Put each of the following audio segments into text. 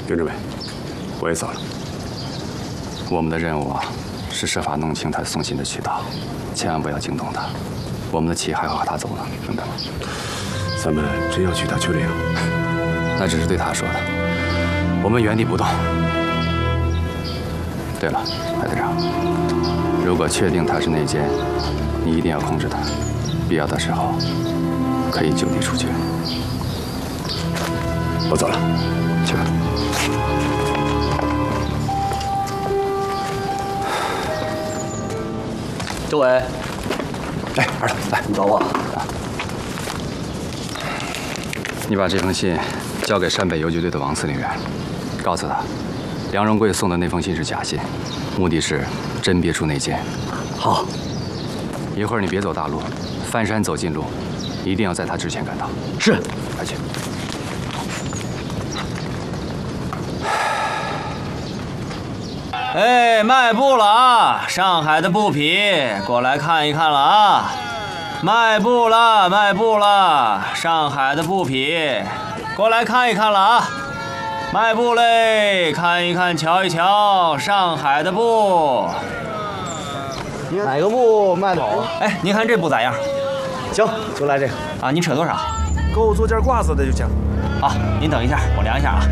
袁政委，我也走了。 我们的任务啊，是设法弄清他送信的渠道，千万不要惊动他。我们的棋还要和他走呢，明白吗？ 咱们真要去打丘陵？ 那只是对他说的，我们原地不动。对了，海队长，如果确定他是内奸，你一定要控制他，必要的时候可以就地处决。 我走了， 去吧。 周伟， 哎，儿子，来， 你找我。 你把这封信交给山北游击队的王司令员，告诉他，梁荣贵送的那封信是假信，目的是甄别出内奸。 好。 一会儿你别走大路，翻山走近路，一定要在他之前赶到。 是。 快去。 哎，卖布了啊！上海的布匹，过来看一看了啊！卖布了，卖布了！上海的布匹，过来看一看了啊！卖布嘞，看一看，瞧一瞧，上海的布。 哪个布卖的好啊？ 哎，您看这布咋样？ 行，就来这个啊！您扯多少？ 够做件褂子的就行。 好，您等一下，我量一下啊。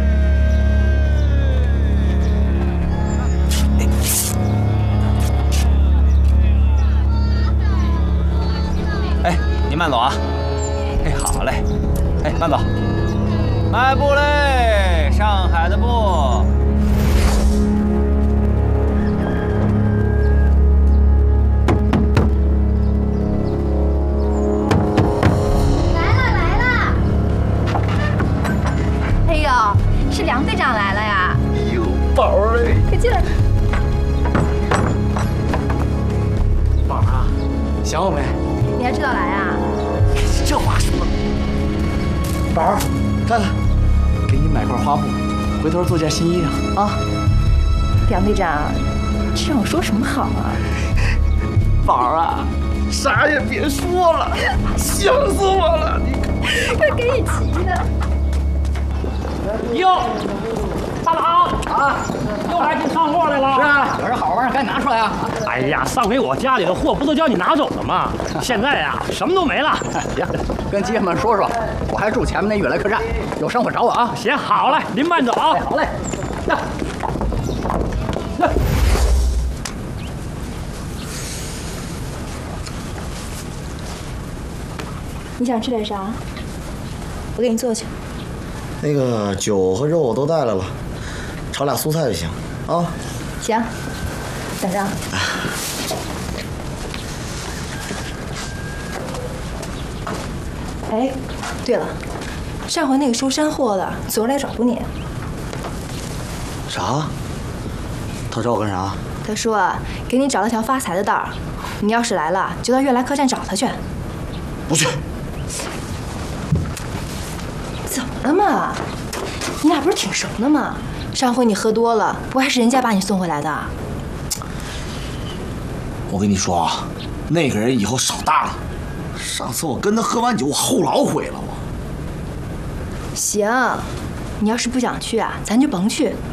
哎，您慢走啊！哎，好嘞。哎，慢走。卖布嘞，上海的布。 来了！哎呦，是梁队长来了呀！ 哎呦，宝儿哎， 快进来。 宝儿啊，想我没？ 你还知道来啊？ 这话说的。宝儿，看看，给你买块花布，回头做件新衣裳啊。 梁队长，这让我说什么好啊？ 宝儿啊，啥也别说了，想死我了！你快给你急的。 哟，大郎啊，又来进上货来了。 是啊，有这好玩意儿赶紧拿出来啊！ 哎呀，上回我家里的货不都叫你拿走了吗？现在呀，什么都没了。 行，跟街坊们说说，我还住前面那悦来客栈，有生活找我啊。 行，好嘞，您慢走啊。 好嘞。那。 你想吃点啥？我给你做去。 那个酒和肉我都带来了，炒俩蔬菜就行啊。 行，等着。哎，对了，上回那个收山货的昨儿来找过你。 啥？他找我干啥？ 他说给你找了条发财的道儿，你要是来了，就到悦来客栈找他去。 不去。 怎么了嘛？你俩不是挺熟的吗？上回你喝多了，不还是人家把你送回来的？ 我跟你说啊，那个人以后少搭了。上次我跟他喝完酒，我后脑悔了我。 行，你要是不想去啊，咱就甭去。